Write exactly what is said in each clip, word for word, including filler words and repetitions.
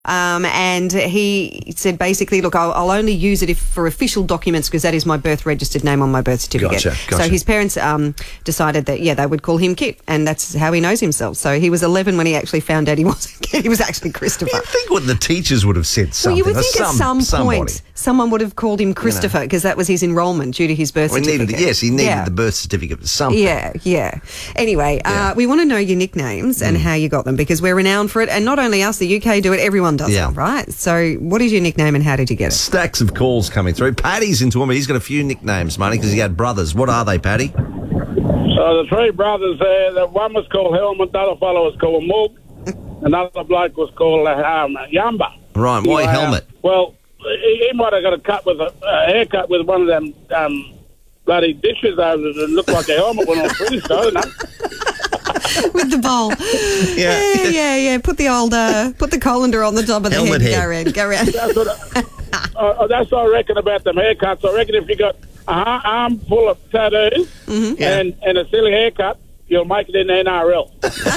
Um, and he said basically, look, I'll, I'll only use it if for official documents because that is my birth registered name on my birth certificate. Gotcha, gotcha. So his parents um, decided that, yeah, they would call him Kit, and that's how he knows himself. So he was eleven when he actually found out he wasn't Kit. He was actually Christopher. You'd think what the teachers would have said something. Well, you would think some, at some somebody. point someone would have called him Christopher because that was his enrolment due to his birth Well, he certificate. needed, yes, he needed Yeah. the birth certificate for something. Yeah, yeah. Anyway, Yeah. Uh, we want to know your nicknames and how you got them because we're renowned for it. And not only us, the U K do it, everyone does Yeah. it, right? So what is your nickname and how did you get it? Stacks of calls coming through. Paddy's into him, but he's got a few nicknames, Money, because he had brothers. What are they, Paddy? So the three brothers there, the one was called Helmet, the other fellow was called Moog, another bloke was called um, Yamba. Right, why Anyway, Helmet? uh, well, he, he might have got a cut with a uh, haircut with one of them um, bloody dishes over that looked like a helmet when I was finished. I don't know. With the bowl. Yeah. yeah, yeah, yeah. Put the old, uh, put the colander on the top of the Helmet head. head. Go around, go around. That's what, I, uh, that's what I reckon about them haircuts. I reckon if you got a ha- arm full of tattoos Mm-hmm. and, and a silly haircut, you'll make it in the N R L.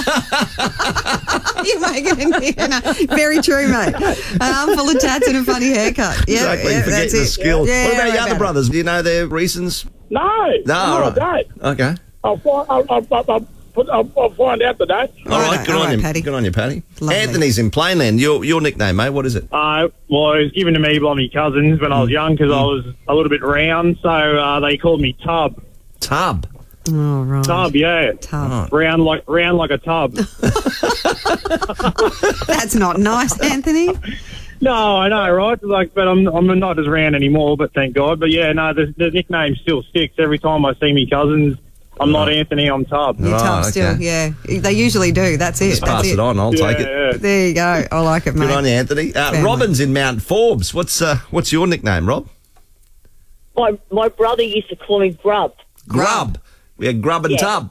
You make it in the Very true, mate. Arm full of tats and a funny haircut. Yeah, Exactly, yeah, forget that's the it. skill. Yeah, what about right your other about it. brothers? Do you know their reasons? No, No, no, all right. I don't. Okay. I'll, find, I'll, I'll, I'll, I'll, put, I'll, I'll find out today. All right, Righto, good all on right, you, Paddy. Good on you, Paddy. Lovely. Anthony's in Plainland. Your your nickname, mate. What is it? Uh, well, it was given to me by my cousins when I was young because I was a little bit round, so uh, they called me Tub. Tub. Oh, right. Tub, yeah. Tub. Round like round like a tub. That's not nice, Anthony. No, I know, right? Like, but I'm I'm not as round anymore, but thank God. But yeah, no, the, the nickname still sticks every time I see me cousins. I'm not Anthony, I'm Tub. Your Right, tub still, okay. yeah. They usually do. That's it. Just That's pass it on. I'll Yeah, take it. yeah. There you go. I like it, mate. Good on you, Anthony. Uh, Family. Robin's in Mount Forbes. What's uh, what's your nickname, Rob? My my brother used to call me Grub. Grub. We had Grub and Yeah. Tub.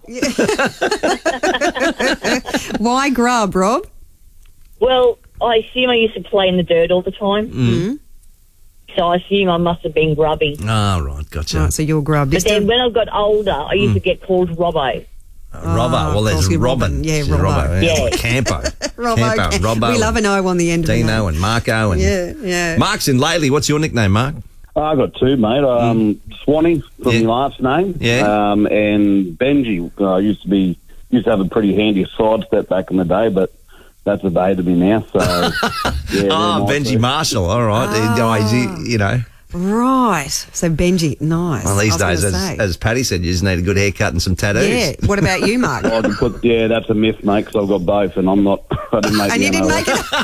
Why grub, Rob? Well, I assume I used to play in the dirt all the time. Mm. So I assume I must have been grubby. Oh, right. Gotcha. Right, so you're grub. But then when I got older, I used to get called Robbo. Uh, Robbo. Oh, well, of there's course, you're Robin. Robin. Yeah, She's Robbo. Yeah. Yeah. Campo. Robbo. Campo. okay. Robbo. We love an O on the end of the Dino name. and Marco. And Yeah, yeah. Mark's in Laley. What's your nickname, Mark? I got two, mate. Um, Swanee from Yeah. my last name, Yeah. um, and Benji. I used to be used to have a pretty handy sidestep back in the day, but that's a day to me now. So, yeah, they're Oh, my Benji two. Marshall. All right. Ah. He- he- you know. Right. So Benji, nice. Well, I these was days, gonna as, say. as Paddy said, you just need a good haircut and some tattoos. Yeah. What about you, Mark? I could put, yeah, that's a myth, mate, because I've got both, and I'm not. I didn't make. And the you didn't N R L. make it.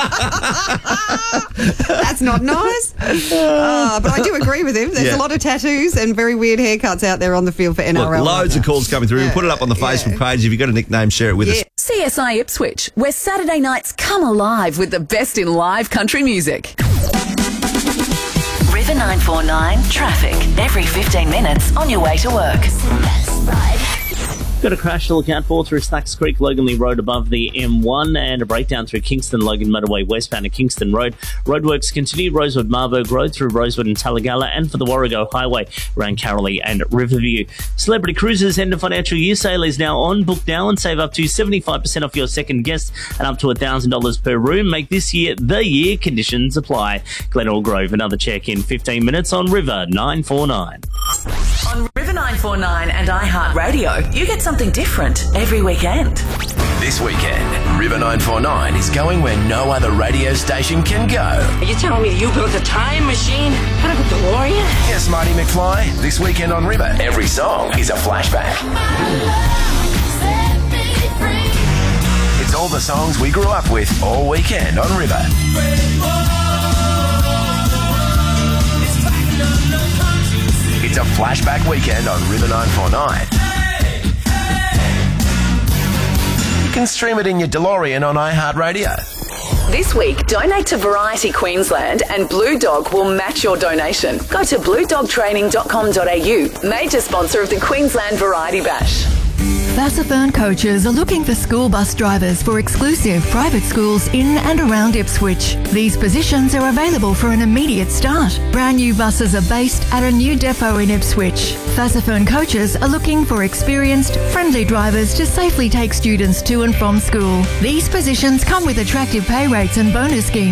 That's not nice. Uh, but I do agree with him. There's Yeah. a lot of tattoos and very weird haircuts out there on the field for N R L. Look, loads right of calls coming through. We'll Yeah. put it up on the Yeah. Facebook page. If you've got a nickname, share it with Yeah. us. C S I Ipswich, where Saturday nights come alive with the best in live country music. River nine four nine traffic every fifteen minutes on your way to work. Got a crash to look out for through Slacks Creek, Loganley Road above the M one, and a breakdown through Kingston Logan Motorway westbound to Kingston Road. Roadworks continue Rosewood Marburg Road through Rosewood and Talagalla, and for the Warrego Highway around Carolee and Riverview. Celebrity Cruises end of financial year sale is now on. Book now and save up to seventy-five percent off your second guest and up to one thousand dollars per room. Make this year the year. Conditions apply. Glenelg Grove, another check in fifteen minutes on River nine four nine. On River nine four nine and iHeartRadio, you get something different every weekend. This weekend, River nine four nine is going where no other radio station can go. Are you telling me that you built a time machine out of a DeLorean? Yes, Marty McFly. This weekend on River, every song is a flashback. It's all the songs we grew up with all weekend on River. It's a flashback weekend on River nine four nine. You can stream it in your DeLorean on iHeartRadio. This week, donate to Variety Queensland and Blue Dog will match your donation. Go to blue dog training dot com dot a u, major sponsor of the Queensland Variety Bash. Vassafern Coaches are looking for school bus drivers for exclusive private schools in and around Ipswich. These positions are available for an immediate start. Brand new buses are based at a new depot in Ipswich. Vassafern Coaches are looking for experienced, friendly drivers to safely take students to and from school. These positions come with attractive pay rates and bonus schemes.